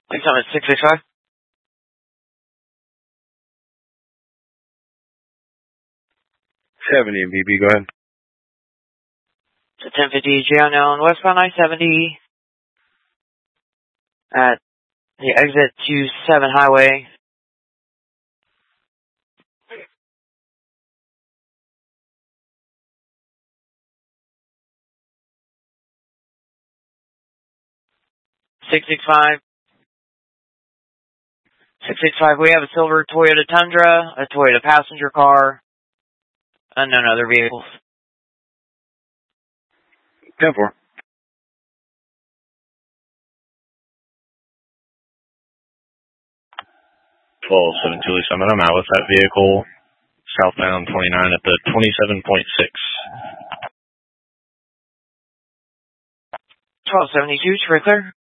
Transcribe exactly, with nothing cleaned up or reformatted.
Please tell me six six five. seventy M B B, go ahead. To ten fifty G unknown, westbound I seventy at the exit to seven highway. six six five. six six five, we have a silver Toyota Tundra, a Toyota passenger car, unknown other vehicles. ten four. twelve seven Julie Summit, I'm out with that vehicle, southbound twenty-nine at the twenty-seven point six. twelve seventy-two, Tricler.